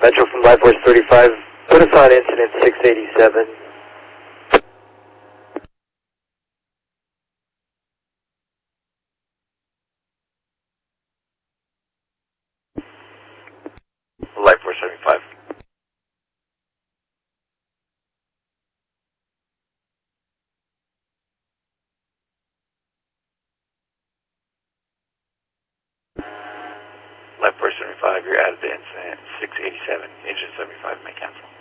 Metro from Life Force 35, put us on incident 687. Life Force 75. Life Force 75, you're out of the incident 687, engine 75 may cancel.